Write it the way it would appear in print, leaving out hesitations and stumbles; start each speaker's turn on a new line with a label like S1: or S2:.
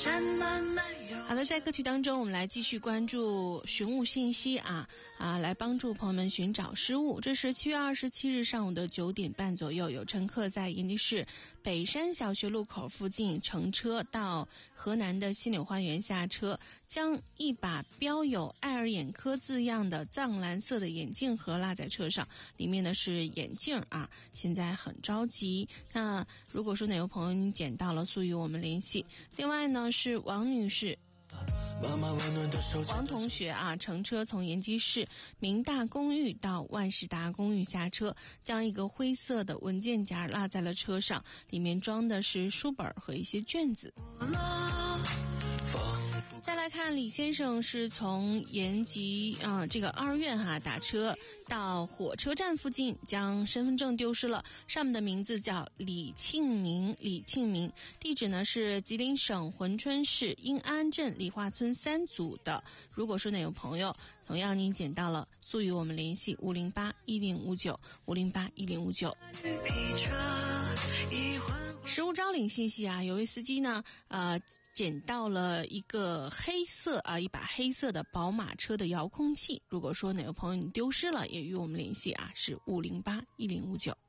S1: 好的，在歌曲当中我们来继续关注寻物信息来帮助朋友们寻找失物。这是7月27日上午的9点半左右，有乘客在延吉市北山小学路口附近乘车到河南的新柳花园下车，将一把标有爱尔眼科字样的藏蓝色的眼镜盒落在车上，里面呢是眼镜现在很着急。那如果说哪位朋友你捡到了，速与我们联系。另外呢是王女士王同学乘车从延吉市明大公寓到万事达公寓下车，将一个灰色的文件夹落在了车上，里面装的是书本和一些卷子。再来看李先生是从延吉这个二院打车到火车站附近，将身份证丢失了，上面的名字叫李庆明，地址呢是吉林省珲春市英安镇李化村3组的。如果说哪有朋友同样您捡到了，速与我们联系5081059实物招领信息有位司机呢捡到了一个一把黑色的宝马车的遥控器。如果说哪个朋友你丢失了，也与我们联系是5081059。